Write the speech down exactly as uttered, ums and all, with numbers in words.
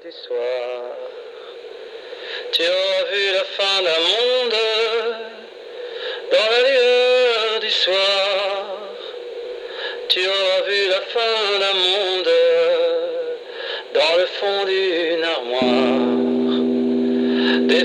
du soir. Tu auras vu la fin d'un monde dans la lueur du soir. Tu auras vu la fin d'un monde dans le fond d'une armoire.